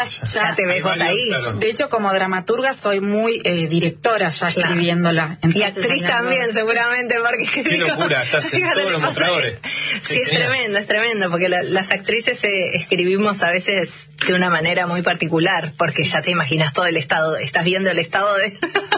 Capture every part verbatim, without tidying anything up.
ya te ves vos ahí. Claro. De hecho, como dramaturga soy muy eh, directora ya claro. escribiéndola. Entonces, y actriz también, algo... seguramente, porque qué locura, estás en todos los mostradores. Sí, es tremendo, es tremendo, porque la, las actrices eh, escribimos a veces de una manera muy particular, porque ya te imaginas todo el estado, estás viendo el estado de...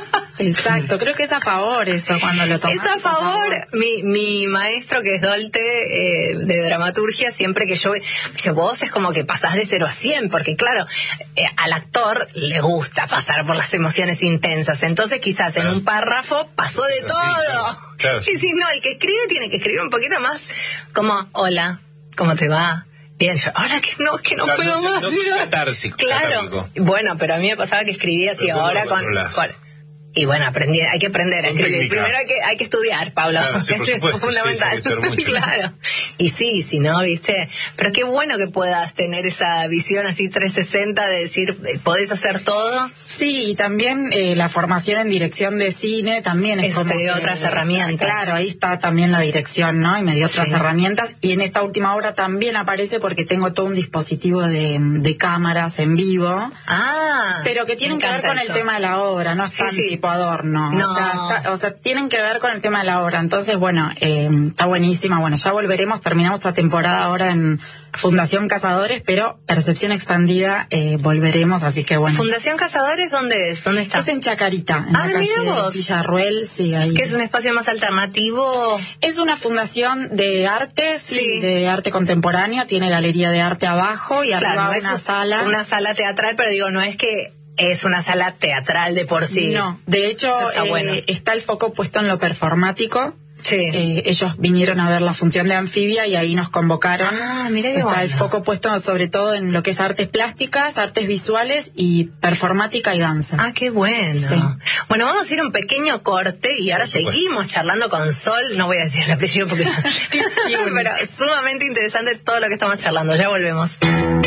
Exacto, creo que es a favor eso cuando lo tomas. Es a favor. A favor. Mi, mi maestro, que es Dolte, eh, de dramaturgia, siempre que yo dice, vos es como que pasás de cero a cien, porque claro, eh, al actor le gusta pasar por las emociones intensas, entonces quizás claro. en un párrafo pasó de sí, todo. Sí, claro. Y si no, el que escribe tiene que escribir un poquito más como, hola, ¿cómo te va? Bien, yo, ahora que no, que no claro, puedo no, más. No, no, catársico, claro, catártico. Bueno, pero a mí me pasaba que escribía así, pero ahora con... con Y bueno, aprendí, hay que aprender a escribir. Primero hay que, hay que estudiar, Pablo. Claro, sí, por supuesto, es fundamental. Sí, sí, claro. Y sí, si no, viste. Pero qué bueno que puedas tener esa visión así trescientos sesenta de decir, ¿podés hacer todo? Sí, y también eh, la formación en dirección de cine también es Eso como te dio que, otras herramientas. Claro, ahí está también la dirección, ¿no? Y me dio otras sí. herramientas. Y en esta última obra también aparece porque tengo todo un dispositivo de, de cámaras en vivo. Ah. Pero que tienen que ver con eso. El tema de la obra, no están sí, sí. tipo adorno. No. O, sea, está, o sea, tienen que ver con el tema de la obra. Entonces, bueno, eh, está buenísima. Bueno, ya volveremos, terminamos esta temporada ahora en Fundación Cazadores, pero Percepción Expandida eh, volveremos, así que bueno. ¿Fundación Cazadores dónde es? ¿Dónde está? Es en Chacarita, en ah, la calle Villarruel, sí, ahí. ¿Que es un espacio más alternativo? Es una fundación de arte, sí, sí. de arte contemporáneo, tiene galería de arte abajo y claro, arriba no una es sala. Una sala teatral, pero digo, no es que es una sala teatral de por sí. No, de hecho está, eh, bueno. está el foco puesto en lo performático. Sí. Eh, ellos vinieron a ver la función de Anfibia y ahí nos convocaron. Ah, mira qué Está bueno. el foco puesto sobre todo en lo que es artes plásticas, artes visuales y performática y danza. Ah, qué bueno. Sí. Bueno, vamos a ir a un pequeño corte y ahora seguimos charlando con Sol. No voy a decir el apellido porque... pero es sumamente interesante todo lo que estamos charlando. Ya volvemos.